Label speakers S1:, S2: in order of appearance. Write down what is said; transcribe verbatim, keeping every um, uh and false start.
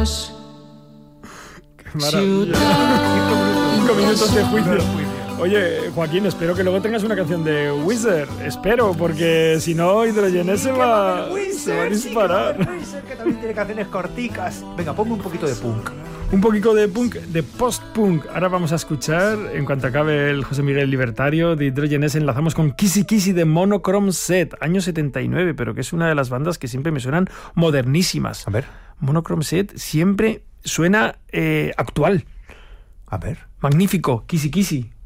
S1: hours.
S2: Qué maravilla. Cinco minutos de juicio. Oye, Joaquín, espero que luego tengas una canción de Wizard. Espero, porque si no, Hydrogenes se va, se va a disparar.
S3: Sí, que, Wizard, que también tiene canciones corticas. Venga, ponme un poquito de punk.
S2: Un poquito de punk, de post-punk. Ahora vamos a escuchar, en cuanto acabe el José Miguel Libertario, de Hydrogenes, enlazamos con Kissy Kissy de Monochrome Set, año setenta y nueve, pero que es una de las bandas que siempre me suenan modernísimas.
S3: A ver.
S2: Monochrome Set siempre suena eh, actual.
S3: A ver.
S2: Magnífico, Kissy Kissy.